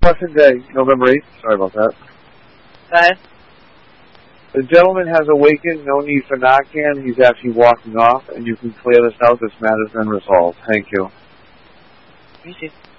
Election Day, November 8th. Sorry about that. Go ahead. The gentleman has awakened. No need for Narcan. He's actually walking off, and you can clear this out. This matter's been resolved. Thank you. You too.